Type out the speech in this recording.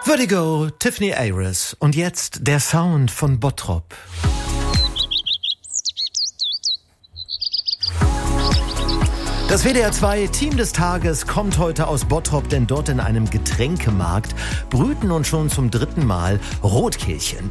Vertigo, Tiffany Ayres. Und jetzt der Sound von Bottrop. Das WDR 2 Team des Tages kommt heute aus Bottrop, denn dort in einem Getränkemarkt brüten nun schon zum 3. Mal Rotkehlchen.